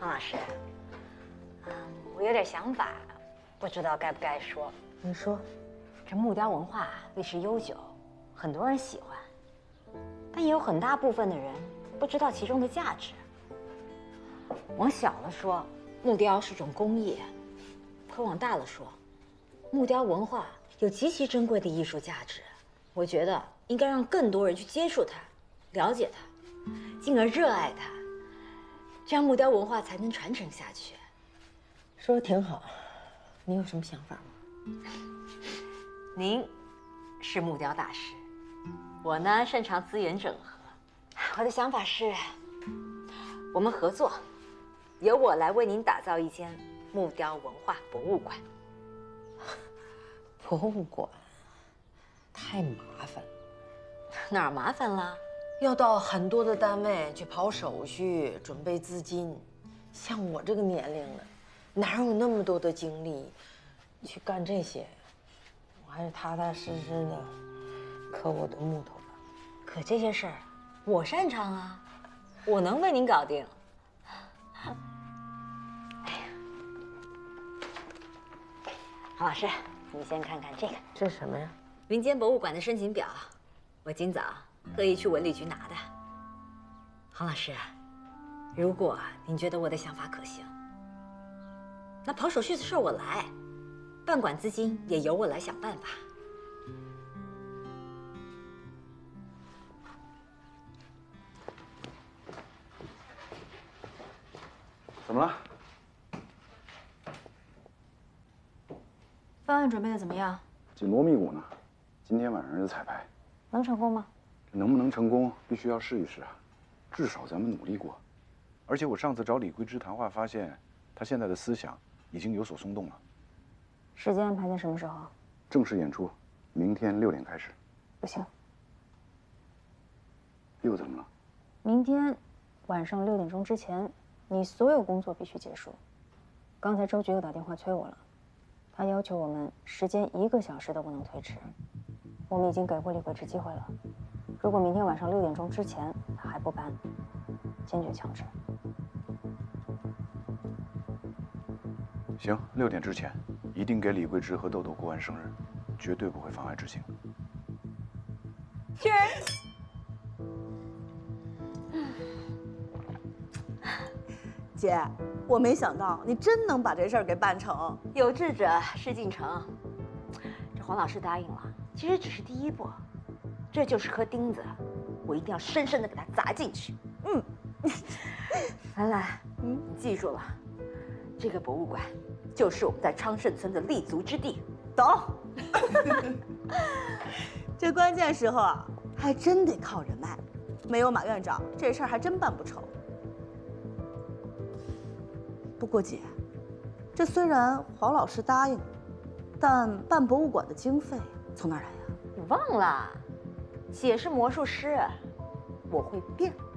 黄老师，我有点想法，不知道该不该说。 你说， 这木雕文化历史悠久，很多人喜欢，但也有很大部分的人不知道其中的价值。往小了说，木雕是种工艺；可往大了说，木雕文化有极其珍贵的艺术价值。我觉得应该让更多人去接触它，了解它，进而热爱它，这样木雕文化才能传承下去。 说的挺好，你有什么想法吗？ 您是木雕大师，我呢擅长资源整合。我的想法是，我们合作，由我来为您打造一间木雕文化博物馆。 博物馆太麻烦了， 哪儿麻烦了？ 要到很多的单位去跑手续、准备资金。像我这个年龄了，哪有那么多的精力去干这些？我还是踏踏实实的刻我的木头吧。 可这些事儿，我擅长啊，我能为您搞定。黄老师，你先看看这个， 这是什么呀？ 民间博物馆的申请表，我今早特意去文旅局拿的。黄老师，如果您觉得我的想法可行，那跑手续的事我来，办馆资金也由我来想办法。 怎么了？ 方案准备的怎么样？ 紧锣密鼓呢，今天晚上就彩排。 能成功吗？ 这能不能成功，必须要试一试啊。至少咱们努力过。而且我上次找李桂芝谈话，发现她现在的思想已经有所松动了。 时间安排在什么时候？ 正式演出，明天6点开始。 不行， 又怎么了？ 明天晚上6点钟之前，你所有工作必须结束。刚才周局又打电话催我了，他要求我们时间1个小时都不能推迟。我们已经给过李桂芝机会了，如果明天晚上6点钟之前他还不搬，坚决强制。 行，6点之前一定给李桂芝和豆豆过完生日，绝对不会妨碍执行。 Cheers！ 姐，我没想到你真能把这事儿给办成。 有志者事竟成。这黄老师答应了，其实只是第一步，这就是颗钉子，我一定要深深的给它砸进去。兰兰，你记住了，这个博物馆就是我们在昌盛村的立足之地。 懂。这关键时候啊，还真得靠人脉，没有马院长，这事儿还真办不成。不过姐，这虽然黄老师答应了，但办博物馆的经费从哪儿来呀？ 你忘了，姐是魔术师，我会变。